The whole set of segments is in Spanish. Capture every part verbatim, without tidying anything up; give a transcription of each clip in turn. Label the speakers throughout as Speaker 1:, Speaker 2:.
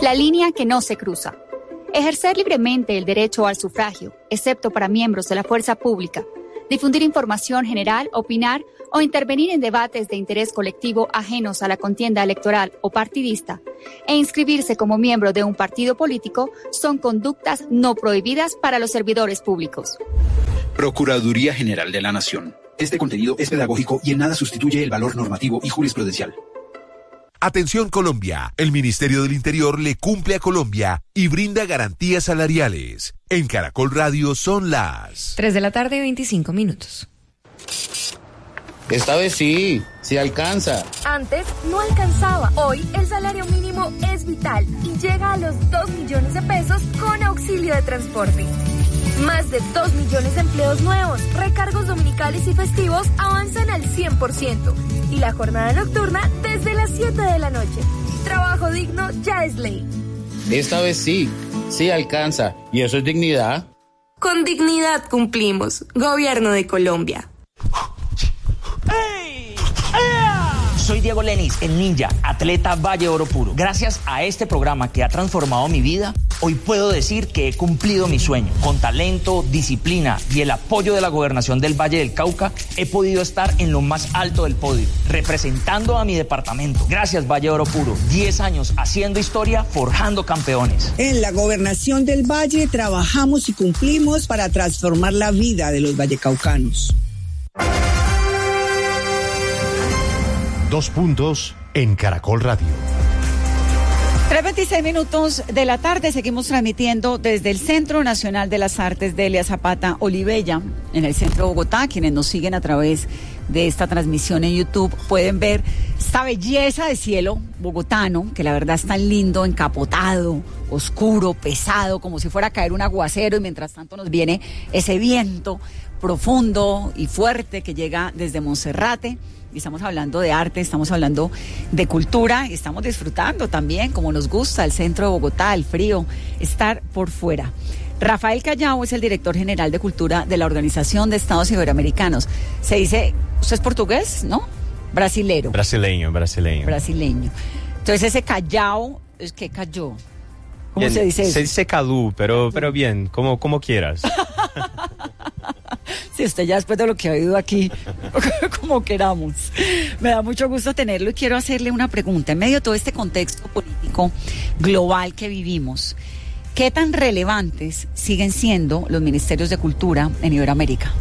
Speaker 1: La línea que no se cruza. Ejercer libremente el derecho al sufragio, excepto para miembros de la fuerza pública. Difundir información general, opinar o intervenir en debates de interés colectivo ajenos a la contienda electoral o partidista, e inscribirse como miembro de un partido político son conductas no prohibidas para los servidores públicos.
Speaker 2: Procuraduría General de la Nación. Este contenido es pedagógico y en nada sustituye el valor normativo y jurisprudencial.
Speaker 3: Atención Colombia, el Ministerio del Interior le cumple a Colombia y brinda garantías salariales. En Caracol Radio son las
Speaker 4: tres de la tarde, veinticinco minutos.
Speaker 5: Esta vez sí, sí alcanza.
Speaker 6: Antes no alcanzaba. Hoy el salario mínimo es vital y llega a los dos millones de pesos con auxilio de transporte. Más de dos millones de empleos nuevos, recargos dominicales y festivos avanzan al cien por ciento. Y la jornada nocturna desde las siete de la noche. Trabajo digno ya es ley.
Speaker 5: Esta vez sí, sí alcanza. ¿Y eso es dignidad?
Speaker 7: Con dignidad cumplimos. Gobierno de Colombia.
Speaker 8: ¡Hey! Soy Diego Lenis, el ninja, atleta Valle Oro Puro. Gracias a este programa que ha transformado mi vida, hoy puedo decir que he cumplido mi sueño. Con talento, disciplina y el apoyo de la gobernación del Valle del Cauca, he podido estar en lo más alto del podio, representando a mi departamento. Gracias, Valle Oro Puro. Diez años haciendo historia, forjando campeones.
Speaker 9: En la gobernación del Valle trabajamos y cumplimos para transformar la vida de los vallecaucanos.
Speaker 10: Dos puntos en Caracol Radio.
Speaker 11: tres veintiséis minutos de la tarde, seguimos transmitiendo desde el Centro Nacional de las Artes Delia Zapata Olivella, en el centro de Bogotá. Quienes nos siguen a través de esta transmisión en YouTube pueden ver esta belleza de cielo bogotano, que la verdad es tan lindo, encapotado, oscuro, pesado, como si fuera a caer un aguacero, y mientras tanto nos viene ese viento profundo y fuerte que llega desde Monserrate. Y estamos hablando de arte, estamos hablando de cultura y estamos disfrutando también, como nos gusta, el centro de Bogotá, el frío, estar por fuera. Rafael Callao es el director general de Cultura de la Organización de Estados Iberoamericanos. Se dice, ¿usted es portugués, no? Brasilero.
Speaker 12: Brasileño, brasileño.
Speaker 11: Brasileño. Entonces ese Callao, ¿es que cayó? ¿Cómo bien, se dice eso?
Speaker 12: Se dice Calú, pero, pero bien, como, como quieras.
Speaker 11: Si usted ya después de lo que ha oído aquí, como queramos. Me da mucho gusto tenerlo y quiero hacerle una pregunta. En medio de todo este contexto político global que vivimos, ¿qué tan relevantes siguen siendo los ministerios de cultura en Iberoamérica?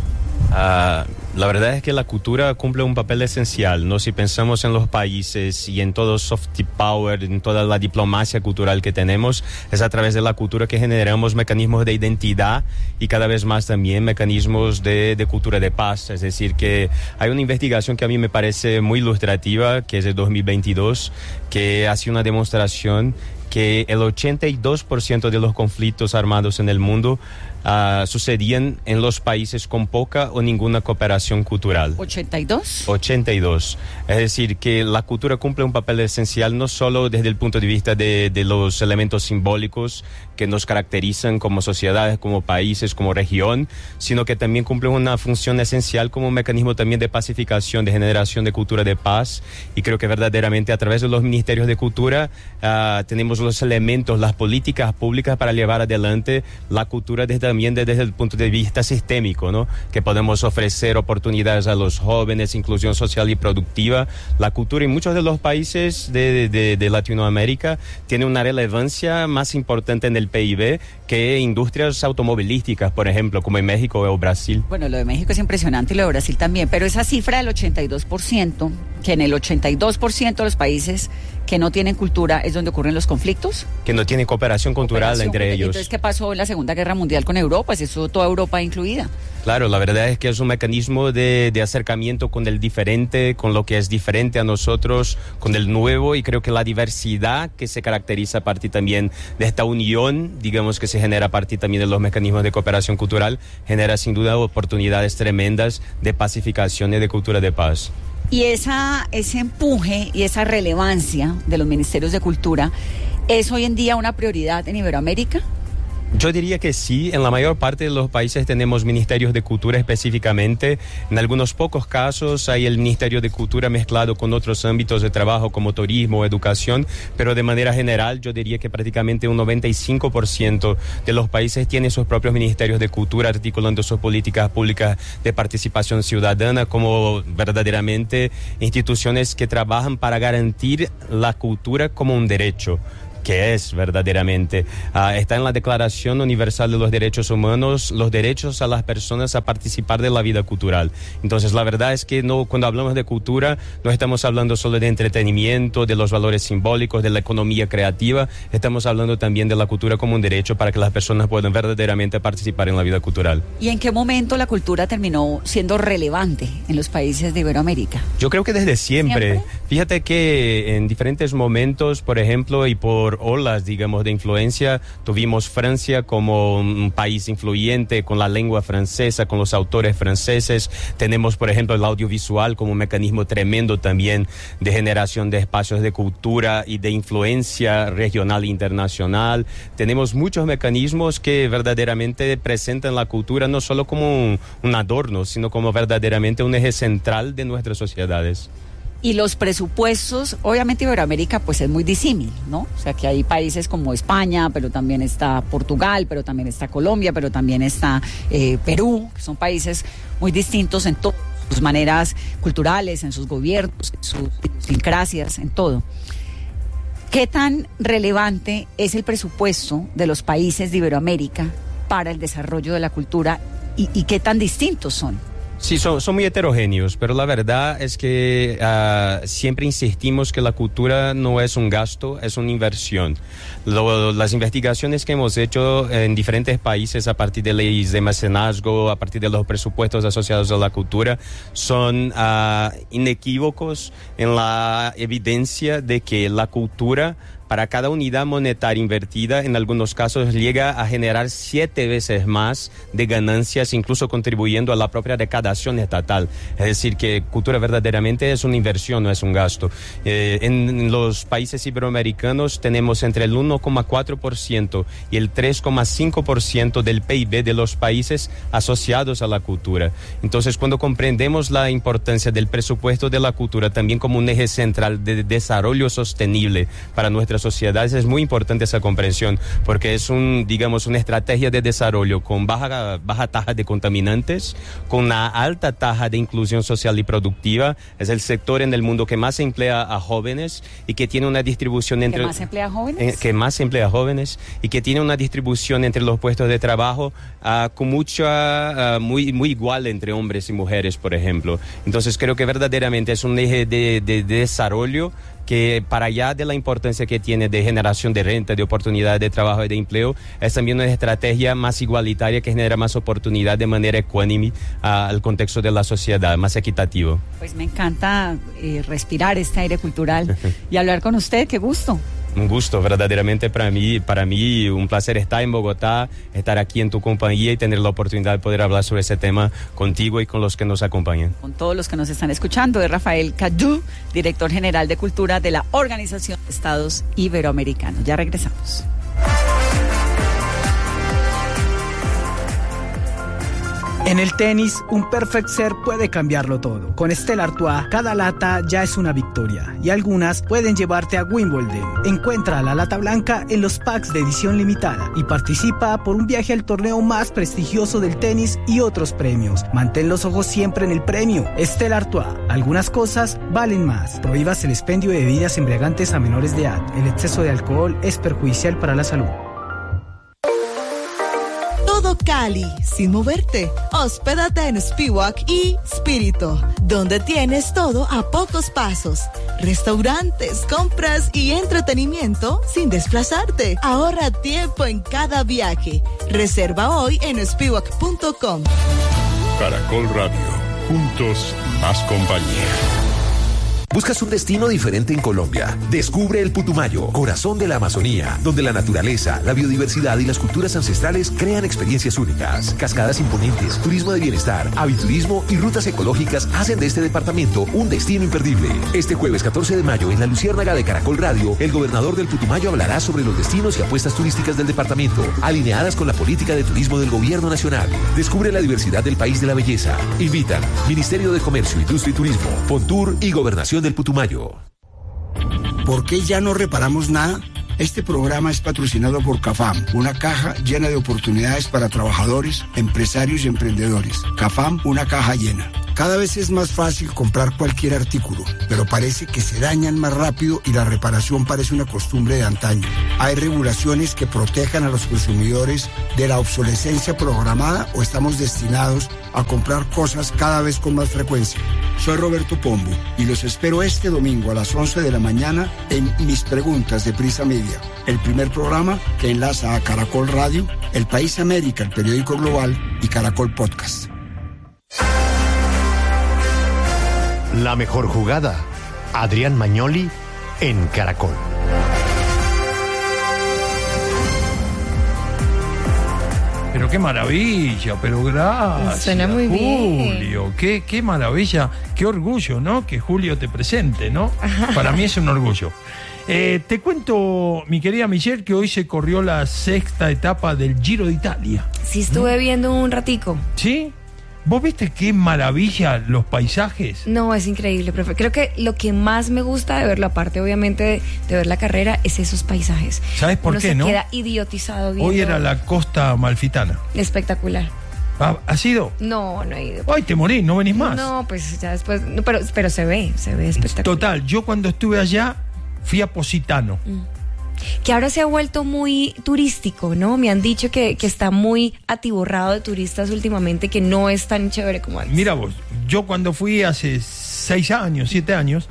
Speaker 12: Uh, la verdad es que la cultura cumple un papel esencial, ¿no? Si pensamos en los países y en todo soft power, en toda la diplomacia cultural que tenemos, es a través de la cultura que generamos mecanismos de identidad y cada vez más también mecanismos de, de cultura de paz. Es decir, que hay una investigación que a mí me parece muy ilustrativa, que es de dos mil veintidós, que hace una demostración que el ochenta y dos por ciento de los conflictos armados en el mundo Uh, sucedían en los países con poca o ninguna cooperación cultural.
Speaker 11: ¿ochenta y dos?
Speaker 12: ochenta y dos. Es decir, que la cultura cumple un papel esencial no solo desde el punto de vista de, de los elementos simbólicos que nos caracterizan como sociedades, como países, como región, sino que también cumple una función esencial como un mecanismo también de pacificación, de generación de cultura de paz. Y creo que verdaderamente a través de los ministerios de cultura uh, tenemos los elementos, las políticas públicas para llevar adelante la cultura desde también desde el punto de vista sistémico, ¿no? Que podemos ofrecer oportunidades a los jóvenes, inclusión social y productiva. La cultura en muchos de los países de, de, de Latinoamérica tiene una relevancia más importante en el P I B que industrias automovilísticas, por ejemplo, como en México o Brasil.
Speaker 11: Bueno, lo de México es impresionante y lo de Brasil también, pero esa cifra del ochenta y dos por ciento, que en el ochenta y dos por ciento de los países que no tienen cultura es donde ocurren los conflictos.
Speaker 12: Que no tienen cooperación cultural cooperación, entre ellos.
Speaker 11: Entonces, ¿qué pasó en la Segunda Guerra Mundial con Europa? Si eso toda Europa incluida.
Speaker 12: Claro, la verdad es que es un mecanismo de, de acercamiento con el diferente, con lo que es diferente a nosotros, con el nuevo, y creo que la diversidad que se caracteriza a partir también de esta unión, digamos, que se genera a partir también de los mecanismos de cooperación cultural, genera sin duda oportunidades tremendas de pacificación y de cultura de paz.
Speaker 11: Y esa, ese empuje y esa relevancia de los ministerios de cultura, ¿es hoy en día una prioridad en Iberoamérica?
Speaker 12: Yo diría que sí, en la mayor parte de los países tenemos ministerios de cultura específicamente. En algunos pocos casos hay el Ministerio de Cultura mezclado con otros ámbitos de trabajo como turismo, educación, pero de manera general yo diría que prácticamente un noventa y cinco por ciento de los países tienen sus propios ministerios de cultura articulando sus políticas públicas de participación ciudadana como verdaderamente instituciones que trabajan para garantir la cultura como un derecho. Que es verdaderamente. Uh, está en la Declaración Universal de los Derechos Humanos, los derechos a las personas a participar de la vida cultural. Entonces, la verdad es que no, cuando hablamos de cultura, no estamos hablando solo de entretenimiento, de los valores simbólicos, de la economía creativa, estamos hablando también de la cultura como un derecho para que las personas puedan verdaderamente participar en la vida cultural.
Speaker 11: ¿Y en qué momento la cultura terminó siendo relevante en los países de Iberoamérica?
Speaker 12: Yo creo que desde siempre.
Speaker 11: ¿Siempre?
Speaker 12: Fíjate que en diferentes momentos, por ejemplo, y por olas, digamos, de influencia, tuvimos Francia como un país influyente con la lengua francesa, con los autores franceses. Tenemos, por ejemplo, el audiovisual como un mecanismo tremendo también de generación de espacios de cultura y de influencia regional e internacional. Tenemos muchos mecanismos que verdaderamente presentan la cultura no solo como un, un adorno, sino como verdaderamente un eje central de nuestras sociedades.
Speaker 11: Y los presupuestos, obviamente Iberoamérica pues es muy disímil, ¿no? O sea que hay países como España, pero también está Portugal, pero también está Colombia, pero también está eh, Perú, que son países muy distintos en todas sus maneras culturales, en sus gobiernos, en sus idiosincrasias, en todo. ¿Qué tan relevante es el presupuesto de los países de Iberoamérica para el desarrollo de la cultura y, y qué tan distintos son?
Speaker 12: Sí, son, son muy heterogéneos, pero la verdad es que uh, siempre insistimos que la cultura no es un gasto, es una inversión. Lo, las investigaciones que hemos hecho en diferentes países a partir de leyes de mecenazgo, a partir de los presupuestos asociados a la cultura, son uh, inequívocos en la evidencia de que la cultura, para cada unidad monetaria invertida, en algunos casos llega a generar siete veces más de ganancias, incluso contribuyendo a la propia recaudación estatal. Es decir, que cultura verdaderamente es una inversión, no es un gasto. Eh, en los países iberoamericanos tenemos entre el uno coma cuatro por ciento y el tres coma cinco por ciento del P I B de los países asociados a la cultura. Entonces, cuando comprendemos la importancia del presupuesto de la cultura también como un eje central de desarrollo sostenible para nuestras sociedades, es muy importante esa comprensión, porque es un, digamos, una estrategia de desarrollo con baja, baja tasa de contaminantes, con una alta tasa de inclusión social y productiva. Es el sector en el mundo que más emplea a jóvenes y que tiene una distribución entre...
Speaker 11: ¿Que más emplea a jóvenes?
Speaker 12: Eh, que más emplea a jóvenes y que tiene una distribución entre los puestos de trabajo uh, con mucha, uh, muy, muy igual entre hombres y mujeres, por ejemplo. Entonces creo que verdaderamente es un eje de, de, de desarrollo que, para allá de la importancia que tiene de generación de renta, de oportunidades de trabajo y de empleo, es también una estrategia más igualitaria que genera más oportunidad de manera ecuánime uh, al contexto de la sociedad, más equitativo.
Speaker 11: Pues me encanta eh, respirar este aire cultural y hablar con usted, qué gusto.
Speaker 12: Un gusto, verdaderamente para mí, para mí un placer estar en Bogotá, estar aquí en tu compañía y tener la oportunidad de poder hablar sobre ese tema contigo y con los que nos acompañan.
Speaker 11: Con todos los que nos están escuchando, es Rafael Cayú, director general de Cultura de la Organización de Estados Iberoamericanos. Ya regresamos.
Speaker 13: En el tenis, un perfect serve puede cambiarlo todo. Con Stella Artois, cada lata ya es una victoria y algunas pueden llevarte a Wimbledon. Encuentra la lata blanca en los packs de edición limitada y participa por un viaje al torneo más prestigioso del tenis y otros premios. Mantén los ojos siempre en el premio. Stella Artois, algunas cosas valen más. Prohíbas el expendio de bebidas embriagantes a menores de edad. El exceso de alcohol es perjudicial para la salud.
Speaker 14: Todo Cali, sin moverte. Hospédate en Spiwak y Spirito, donde tienes todo a pocos pasos. Restaurantes, compras y entretenimiento sin desplazarte. Ahorra tiempo en cada viaje. Reserva hoy en spiwak punto com.
Speaker 15: Caracol Radio, juntos más compañía.
Speaker 3: ¿Buscas un destino diferente en Colombia? Descubre el Putumayo, corazón de la Amazonía, donde la naturaleza, la biodiversidad y las culturas ancestrales crean experiencias únicas. Cascadas imponentes, turismo de bienestar, aviturismo y rutas ecológicas hacen de este departamento un destino imperdible. Este jueves catorce de mayo, en la Luciérnaga de Caracol Radio, el gobernador del Putumayo hablará sobre los destinos y apuestas turísticas del departamento, alineadas con la política de turismo del gobierno nacional. Descubre la diversidad del país de la belleza. Invitan Ministerio de Comercio, Industria y Turismo, Fontur y Gobernación del Putumayo.
Speaker 15: ¿Por qué ya no reparamos nada? Este programa es patrocinado por CAFAM, una caja llena de oportunidades para trabajadores, empresarios y emprendedores. CAFAM, una caja llena. Cada vez es más fácil comprar cualquier artículo, pero parece que se dañan más rápido y la reparación parece una costumbre de antaño. ¿Hay regulaciones que protejan a los consumidores de la obsolescencia programada o estamos destinados a comprar cosas cada vez con más frecuencia? Soy Roberto Pombo y los espero este domingo a las once de la mañana en Mis Preguntas de Prisa Media, el primer programa que enlaza a Caracol Radio, El País América, el periódico global y Caracol Podcast.
Speaker 10: La mejor jugada, Adrián Magnoli en Caracol.
Speaker 16: Pero qué maravilla, pero gracias.
Speaker 4: Suena muy bien.
Speaker 16: Julio, qué, qué maravilla, qué orgullo, ¿no? Que Julio te presente, ¿no? Para mí es un orgullo. Eh, te cuento, mi querida Michelle, que hoy se corrió la sexta etapa del Giro de Italia.
Speaker 4: Sí, estuve ¿no? viendo un ratico.
Speaker 16: ¿Sí? ¿Vos viste qué maravilla los paisajes?
Speaker 4: No, es increíble, profe. Creo que lo que más me gusta de verlo, aparte obviamente de, de ver la carrera, es esos paisajes.
Speaker 16: ¿Sabes por
Speaker 4: Uno
Speaker 16: qué,
Speaker 4: se
Speaker 16: no?
Speaker 4: queda idiotizado viendo.
Speaker 16: Hoy era la costa amalfitana.
Speaker 4: Espectacular.
Speaker 16: ¿Has ido?
Speaker 4: No, no he ido.
Speaker 16: Ay, te morí, no venís más.
Speaker 4: No, pues ya después, no, pero, pero se ve, se ve espectacular.
Speaker 16: Total, yo cuando estuve allá fui a Positano.
Speaker 4: Mm. Que ahora se ha vuelto muy turístico, ¿no? Me han dicho que, que está muy atiborrado de turistas últimamente, que no es tan chévere como antes.
Speaker 16: Mira vos, yo cuando fui hace seis años, siete años,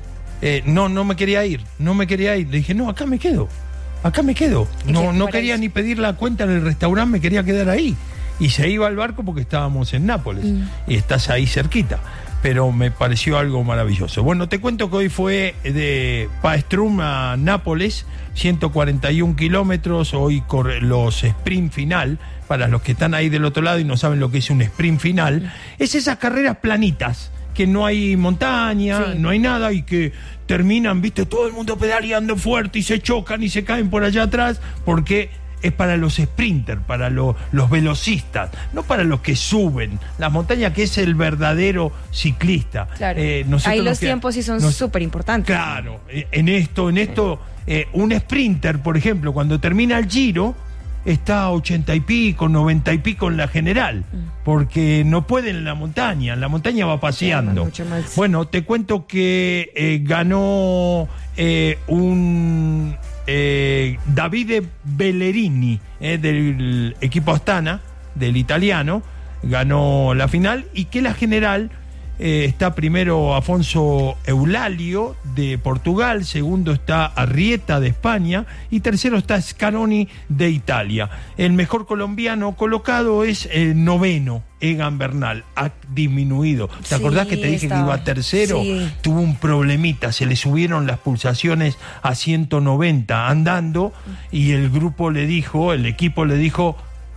Speaker 16: eh, no, no me quería ir, no me quería ir. Le dije, no, acá me quedo, acá me quedo. No, no quería ni pedir la cuenta en el restaurante, me quería quedar ahí. Y se iba al barco porque estábamos en Nápoles, mm. y estás ahí cerquita. Pero me pareció algo maravilloso. Bueno, te cuento que hoy fue de Paestum a Nápoles, ciento cuarenta y un kilómetros, hoy corre los sprint final, para los que están ahí del otro lado y no saben lo que es un sprint final, es esas carreras planitas, que no hay montaña, sí. no hay nada y que terminan, viste, todo el mundo pedaleando fuerte y se chocan y se caen por allá atrás, porque es para los sprinters, para lo, los velocistas, no para los que suben las montañas, que es el verdadero ciclista.
Speaker 4: Claro. Eh, ahí los tiempos sí son súper importantes.
Speaker 16: Claro, en esto, en esto, eh, un sprinter, por ejemplo, cuando termina el Giro, está a ochenta y pico, noventa y pico en la general, mm. porque no puede en la montaña, en la montaña va paseando.
Speaker 4: Sí, mucho más.
Speaker 16: Bueno, te cuento que eh, ganó eh, un... Eh, Davide Bellerini, eh, del equipo Astana, del italiano, ganó la final, y que la general eh, está primero Afonso Eulalio de Portugal, segundo está Arrieta de España y tercero está Scaroni de Italia. El mejor colombiano colocado es el noveno, Egan Bernal, ha disminuido. ¿Te sí, acordás que te dije estaba. que iba tercero?
Speaker 4: Sí.
Speaker 16: Tuvo un problemita, se le subieron las pulsaciones a ciento noventa andando y el grupo le dijo, el equipo le dijo,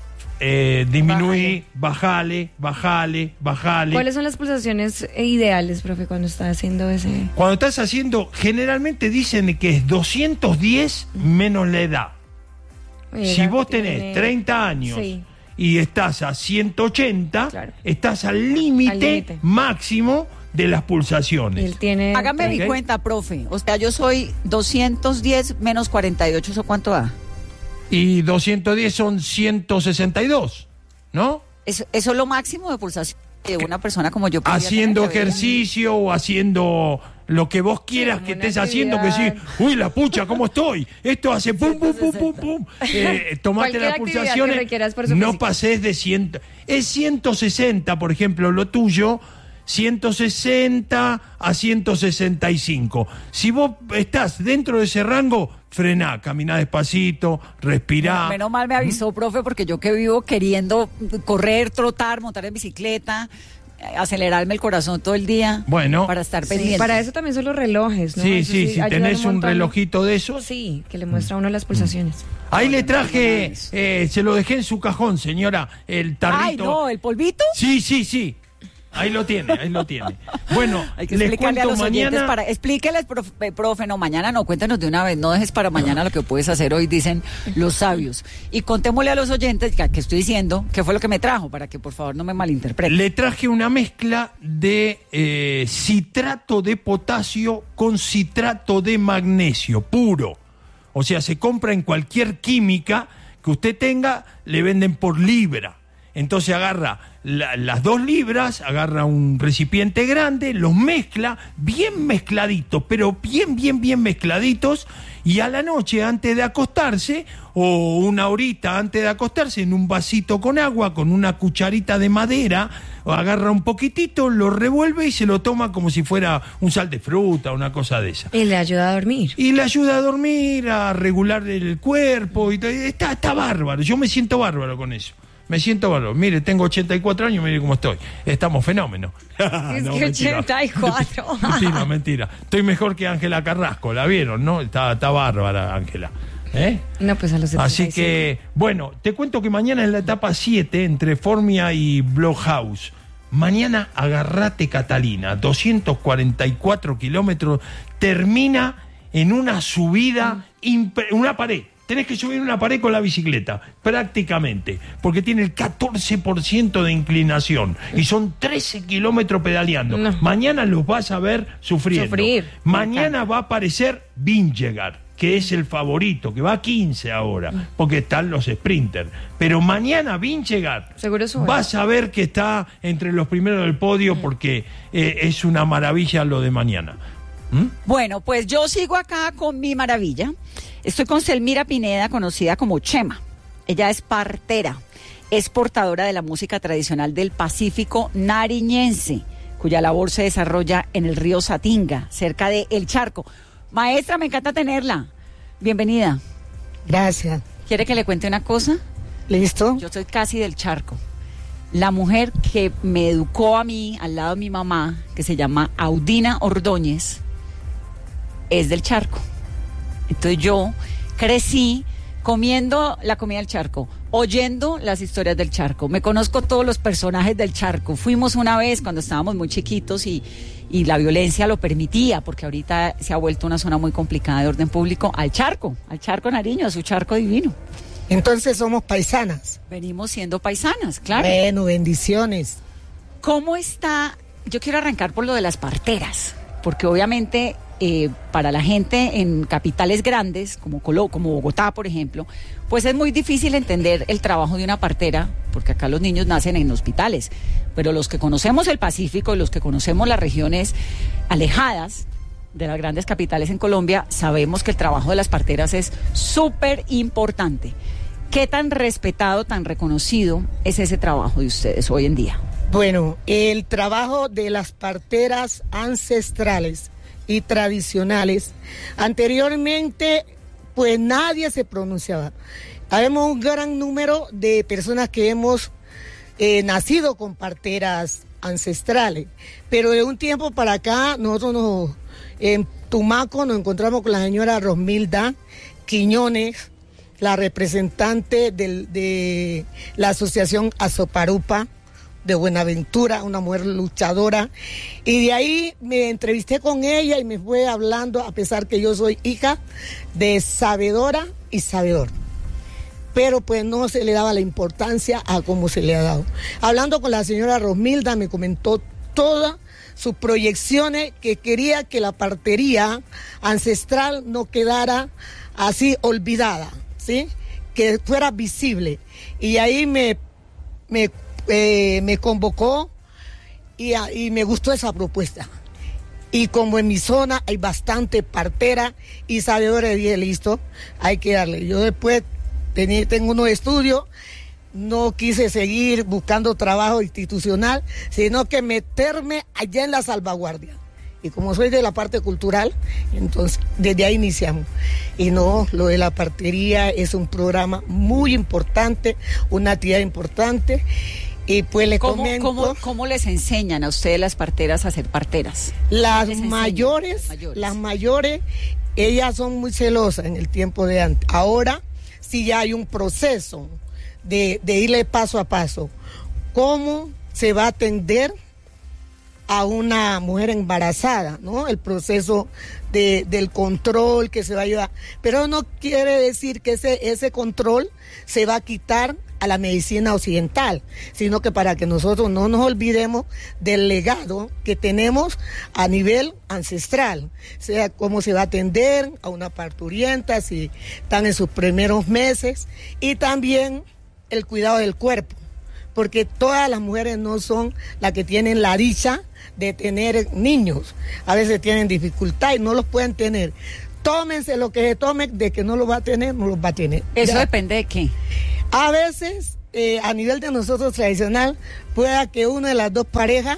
Speaker 16: eh, disminuí, bajale, bajale, bajale.
Speaker 4: ¿Cuáles son las pulsaciones ideales, profe, cuando estás haciendo ese...?
Speaker 16: Cuando estás haciendo, generalmente dicen que es doscientos diez menos la edad. Oye, si vos tenés tiene... treinta años... Sí. y estás a ciento ochenta, claro. estás al límite máximo de las pulsaciones.
Speaker 4: Él tiene...
Speaker 11: Hágame mi cuenta, profe. O sea, yo soy doscientos diez menos cuarenta y ocho, ¿eso cuánto da?
Speaker 16: Y doscientos diez son ciento sesenta y dos, ¿no?
Speaker 11: Eso, eso es lo máximo de pulsación de una persona como yo.
Speaker 16: Haciendo ejercicio o haciendo... lo que vos quieras sí, que estés actividad. Haciendo, que sí, uy, la pucha, ¿cómo estoy? Esto hace pum, pum, pum, pum, pum. Eh, tomate las pulsaciones, no pases de cien, es ciento sesenta, por ejemplo, lo tuyo, ciento sesenta a ciento sesenta y cinco. Si vos estás dentro de ese rango, frená, caminá despacito, respirá.
Speaker 11: No, menos mal me avisó, profe, porque yo que vivo queriendo correr, trotar, montar en bicicleta... acelerarme el corazón todo el día.
Speaker 16: Bueno.
Speaker 11: Para estar
Speaker 4: Sí,
Speaker 11: pendiente.
Speaker 4: para eso también son los relojes, ¿no?
Speaker 16: Sí,
Speaker 4: Eso
Speaker 16: sí, si
Speaker 4: ayudan
Speaker 16: tenés un
Speaker 4: montón.
Speaker 16: relojito de esos.
Speaker 4: Sí, que le muestra a uno las pulsaciones.
Speaker 16: Ahí le traje, eh, se lo dejé en su cajón, señora, el tarrito.
Speaker 11: Ay, no, ¿el polvito?
Speaker 16: Sí, sí, sí. Ahí lo tiene, ahí lo tiene. Bueno,
Speaker 11: Hay que
Speaker 16: les
Speaker 11: explicarle a
Speaker 16: cuento
Speaker 11: los oyentes
Speaker 16: mañana.
Speaker 11: para, explíqueles, profe, profe, no, mañana no, cuéntanos de una vez, no dejes para mañana lo que puedes hacer hoy, dicen los sabios. Y contémosle a los oyentes que, que estoy diciendo, qué fue lo que me trajo, para que por favor no me malinterpreten.
Speaker 16: Le traje una mezcla de eh, citrato de potasio con citrato de magnesio puro. O sea, se compra en cualquier química que usted tenga, le venden por libra. Entonces agarra la, las dos libras, agarra un recipiente grande, los mezcla bien mezcladitos, pero bien, bien, bien mezcladitos, y a la noche antes de acostarse, o una horita antes de acostarse, en un vasito con agua, con una cucharita de madera, agarra un poquitito, lo revuelve y se lo toma como si fuera un sal de fruta, una cosa de esa.
Speaker 4: Y le ayuda a dormir.
Speaker 16: Y le ayuda a dormir, a regular el cuerpo, y todo. Está, está bárbaro, yo me siento bárbaro con eso. Me siento bárbaro. Mire, tengo ochenta y cuatro años, mire cómo estoy. Estamos fenómenos.
Speaker 4: Es
Speaker 16: No,
Speaker 4: que
Speaker 16: mentira.
Speaker 4: ochenta y cuatro.
Speaker 16: Mentira, mentira. Estoy mejor que Ángela Carrasco, ¿la vieron, no? Está, está bárbara, Ángela. ¿Eh?
Speaker 4: No, pues a los setenta y cinco.
Speaker 16: Así que, bueno, te cuento que mañana es la etapa siete entre Formia y Blockhouse. Mañana agarrate Catalina, doscientos cuarenta y cuatro kilómetros, termina en una subida, imp- una pared. Tenés que subir una pared con la bicicleta, prácticamente, porque tiene el catorce por ciento de inclinación y son trece kilómetros pedaleando.
Speaker 4: No.
Speaker 16: Mañana los vas a ver sufriendo.
Speaker 4: Sufrir.
Speaker 16: Mañana va a aparecer Vingegaard, que es el favorito, que va a quince ahora, porque están los sprinters. Pero mañana Vingegaard,
Speaker 4: Seguro sube.
Speaker 16: vas a ver que está entre los primeros del podio, porque eh, es una maravilla lo de mañana. ¿Mm?
Speaker 11: Bueno, pues yo sigo acá con mi maravilla. Estoy con Selmira Pineda, conocida como Chema. Ella es partera, es portadora de la música tradicional del Pacífico nariñense, cuya labor se desarrolla en el río Satinga, cerca de El Charco. Maestra, me encanta tenerla. Bienvenida.
Speaker 17: Gracias.
Speaker 11: ¿Quiere que le cuente una cosa?
Speaker 17: ¿Listo?
Speaker 11: Yo soy casi del Charco. La mujer que me educó a mí, al lado de mi mamá, que se llama Audina Ordóñez, es del Charco. Entonces yo crecí comiendo la comida del Charco, oyendo las historias del Charco. Me conozco todos los personajes del Charco. Fuimos una vez cuando estábamos muy chiquitos y, y la violencia lo permitía, porque ahorita se ha vuelto una zona muy complicada de orden público, al Charco, al Charco Nariño, a su Charco divino.
Speaker 17: Entonces somos paisanas.
Speaker 11: Venimos siendo paisanas, claro.
Speaker 17: Bueno, bendiciones.
Speaker 11: ¿Cómo está? Yo quiero arrancar por lo de las parteras, porque obviamente eh, para la gente en capitales grandes, como Colo, como Bogotá, por ejemplo, pues es muy difícil entender el trabajo de una partera, porque acá los niños nacen en hospitales, pero los que conocemos el Pacífico, los que conocemos las regiones alejadas de las grandes capitales en Colombia, sabemos que el trabajo de las parteras es súper importante. ¿Qué tan respetado, tan reconocido es ese trabajo de ustedes hoy en día?
Speaker 17: Bueno, el trabajo de las parteras ancestrales y tradicionales, anteriormente pues nadie se pronunciaba. Habemos un gran número de personas que hemos eh, nacido con parteras ancestrales, pero de un tiempo para acá nosotros nos, en Tumaco nos encontramos con la señora Rosmilda Quiñones, la representante del, de la asociación Azoparupa de Buenaventura, una mujer luchadora, y de ahí me entrevisté con ella y me fue hablando, a pesar que yo soy hija de sabedora y sabedor, pero pues no se le daba la importancia a cómo se le ha dado. Hablando con la señora Rosmilda me comentó todas sus proyecciones, que quería que la partería ancestral no quedara así olvidada, ¿sí? Que fuera visible. Y ahí me, me, eh, me convocó y, y me gustó esa propuesta. Y como en mi zona hay bastante partera y sabedores, dije, listo, hay que darle. Yo después tenía, tengo unos estudios, no quise seguir buscando trabajo institucional, sino que meterme allá en la salvaguardia. Y como soy de la parte cultural, entonces desde ahí iniciamos. Y no, lo de la partería es un programa muy importante, una actividad importante. Y pues le
Speaker 11: ¿Cómo,
Speaker 17: comento...
Speaker 11: ¿cómo, ¿Cómo les enseñan a ustedes las parteras a ser parteras?
Speaker 17: Las mayores, las mayores, las mayores, ellas son muy celosas en el tiempo de antes. Ahora sí ya hay un proceso de, de irle paso a paso. ¿Cómo se va a atender a una mujer embarazada, ¿no? El proceso de, del control que se va a ayudar. Pero no quiere decir que ese, ese control se va a quitar a la medicina occidental, sino que para que nosotros no nos olvidemos del legado que tenemos a nivel ancestral, o sea, cómo se va a atender a una parturienta si están en sus primeros meses, y también el cuidado del cuerpo, porque todas las mujeres no son las que tienen la dicha de tener niños, a veces tienen dificultad y no los pueden tener. Tómense lo que se tomen, de que no los va a tener, no los va a tener.
Speaker 11: ¿Eso
Speaker 17: ya.
Speaker 11: Depende de qué?
Speaker 17: A veces, eh, a nivel de nosotros tradicional, pueda que una de las dos parejas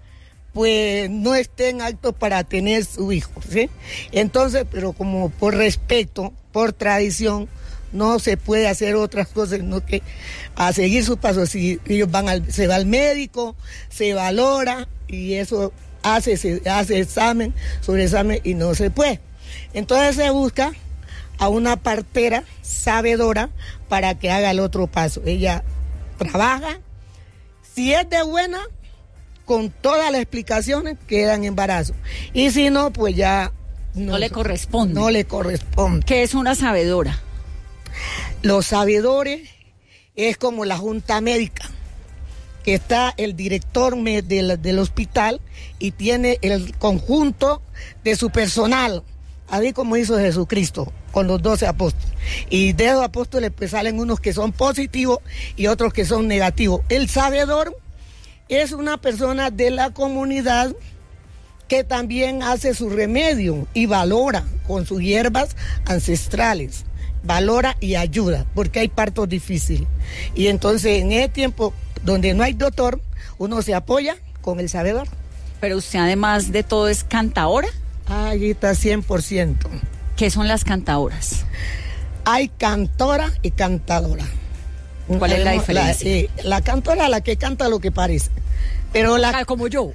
Speaker 17: pues no estén aptos para tener su hijo, ¿sí? Entonces, pero como por respeto, por tradición, no se puede hacer otras cosas, sino que a seguir sus pasos. Si ellos van al, se va al médico, se valora y eso hace, se hace examen sobre examen y no se puede. Entonces se busca a una partera sabedora para que haga el otro paso. Ella trabaja, si es de buena, con todas las explicaciones queda en embarazo. Y si no, pues ya...
Speaker 11: No, no le corresponde.
Speaker 17: No le corresponde.
Speaker 11: ¿Qué es una sabedora?
Speaker 17: Los sabedores es como la junta médica, que está el director del, del hospital y tiene el conjunto de su personal, así como hizo Jesucristo con los doce apóstoles. Y de esos apóstoles pues salen unos que son positivos y otros que son negativos. El sabedor es una persona de la comunidad que también hace su remedio y valora con sus hierbas ancestrales, valora y ayuda, porque hay partos difíciles. Y entonces en ese tiempo donde no hay doctor, uno se apoya con el sabedor.
Speaker 11: Pero usted además de todo es cantaora.
Speaker 17: Ahí está cien por ciento.
Speaker 11: ¿Qué son las cantadoras?
Speaker 17: Hay cantora y cantadora.
Speaker 11: ¿Cuál es la diferencia?
Speaker 17: La, eh, la cantora es la que canta lo que parece. Pero la,
Speaker 11: ah, como yo.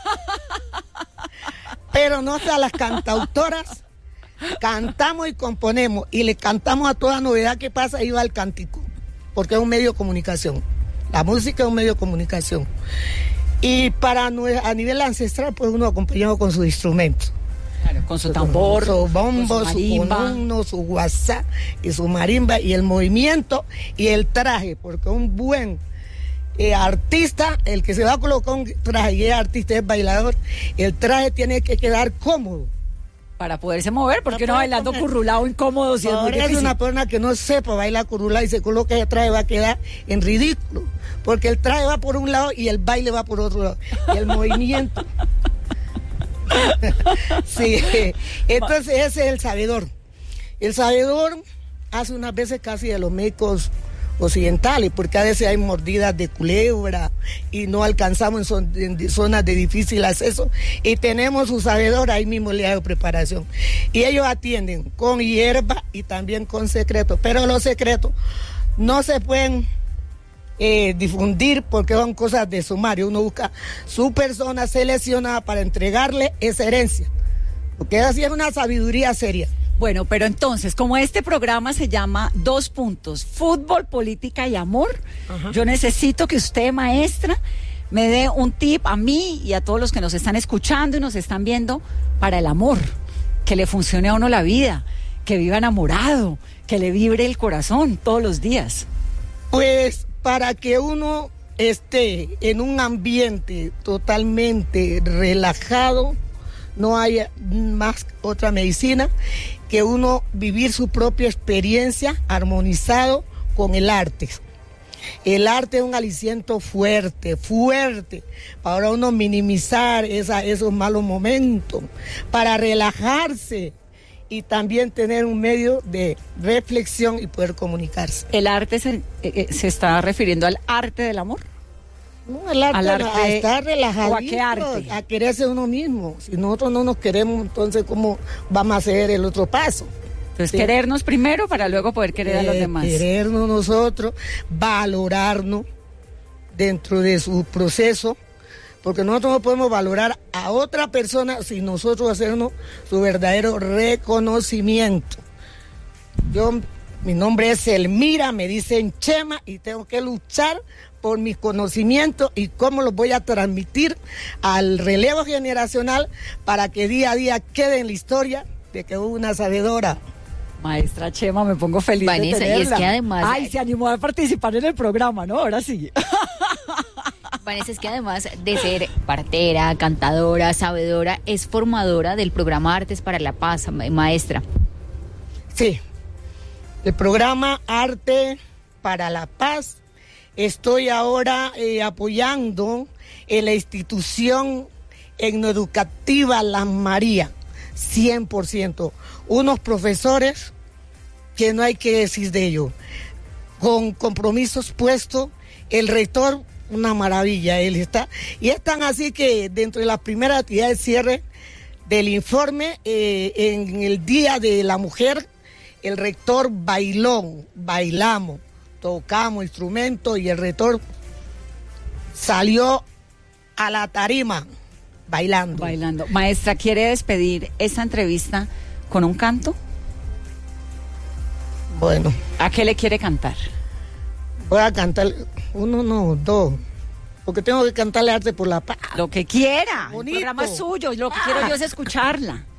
Speaker 17: Pero no sea las cantautoras. Cantamos y componemos y le cantamos a toda novedad que pasa y va al cántico, porque es un medio de comunicación. La música es un medio de comunicación. Y para a nivel ancestral, pues uno acompañado con sus instrumentos.
Speaker 11: Claro, con su tambor,
Speaker 17: su bombo,
Speaker 11: su,
Speaker 17: su conuno, su guasá y su marimba y el movimiento y el traje, porque un buen eh, artista, el que se va a colocar un traje y es artista, es bailador, el traje tiene que quedar cómodo.
Speaker 11: Para poderse mover, porque no bailando currulado, incómodo, si es muy difícil.
Speaker 17: Es una persona que no sepa bailar currulado y se coloca el traje, va a quedar en ridículo, porque el traje va por un lado y el baile va por otro lado, y el movimiento. Sí, entonces ese es el sabedor. El sabedor hace unas veces casi de los médicos occidentales, porque a veces hay mordidas de culebra y no alcanzamos en, son, en zonas de difícil acceso y tenemos su sabedor ahí mismo, le hago preparación y ellos atienden con hierba y también con secretos, pero los secretos no se pueden eh, difundir porque son cosas de sumario. Uno busca su persona seleccionada para entregarle esa herencia, porque así es una sabiduría seria.
Speaker 11: Bueno, pero entonces, como este programa se llama Dos Puntos, Fútbol, Política y Amor, ajá, yo necesito que usted, maestra, me dé un tip a mí y a todos los que nos están escuchando y nos están viendo para el amor, que le funcione a uno la vida, que viva enamorado, que le vibre el corazón todos los días.
Speaker 17: Pues para que uno esté en un ambiente totalmente relajado, no haya más otra medicina que uno vivir su propia experiencia armonizado con el arte. El arte es un aliciento fuerte, fuerte, para uno minimizar esa, esos malos momentos, para relajarse y también tener un medio de reflexión y poder comunicarse.
Speaker 11: ¿El arte se, eh, se está refiriendo al arte del amor?
Speaker 17: No, el arte,
Speaker 11: al arte
Speaker 17: a estar relajadito,
Speaker 11: ¿o a qué arte?
Speaker 17: A quererse uno mismo. Si nosotros no nos queremos, entonces ¿cómo vamos a hacer el otro paso?
Speaker 11: Entonces, ¿sí? Querernos primero para luego poder querer eh, a los demás.
Speaker 17: Querernos nosotros, valorarnos, dentro de su proceso, porque nosotros no podemos valorar a otra persona sin nosotros hacernos su verdadero reconocimiento. Yo, mi nombre es Elmira, me dicen Chema, y tengo que luchar por mis conocimientos y cómo los voy a transmitir al relevo generacional para que día a día quede en la historia de que hubo una sabedora.
Speaker 11: Maestra Chema, me pongo feliz
Speaker 18: Vanessa,
Speaker 11: de tenerla.
Speaker 18: y es que además...
Speaker 11: Ay, se animó a participar en el programa, ¿no? Ahora sí.
Speaker 18: Vanessa, es que además de ser partera, cantadora, sabedora, es formadora del programa Artes para la Paz, maestra.
Speaker 17: Sí, el programa Arte para la Paz. Estoy ahora eh, apoyando en la institución etnoeducativa Las Marías, cien por ciento. Unos profesores que no hay que decir de ellos, con compromisos puestos, el rector, una maravilla, él está, y es tan así que dentro de las primeras actividades de cierre del informe, eh, en el Día de la Mujer, el rector bailó, bailamos, tocamos instrumentos y el rector salió a la tarima bailando.
Speaker 11: Bailando. Maestra, ¿quiere despedir esta entrevista con un canto?
Speaker 17: Bueno.
Speaker 11: ¿A qué le quiere cantar?
Speaker 17: Voy a cantar, uno, no, dos, porque tengo que cantarle Arte por la Paz.
Speaker 11: Lo que quiera.
Speaker 17: Bonito.
Speaker 11: El programa es suyo, lo que quiero yo es escucharla.